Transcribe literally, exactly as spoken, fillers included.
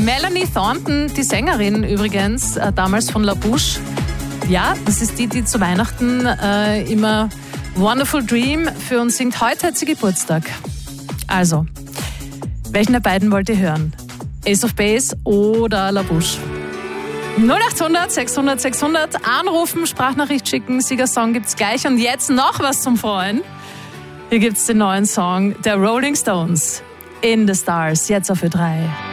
Melanie Thornton, die Sängerin übrigens, äh, damals von La Bouche. Ja, das ist die, die zu Weihnachten äh, immer Wonderful Dream für uns singt. Heute hat sie Geburtstag. Also, welchen der beiden wollt ihr hören? Ace of Base oder La Bouche? null acht hundert sechshundert sechshundert anrufen, Sprachnachricht schicken, Siegersong gibt's gleich. Und jetzt noch was zum Freuen. Hier gibt's den neuen Song der Rolling Stones, In the Stars, jetzt auf Ö drei.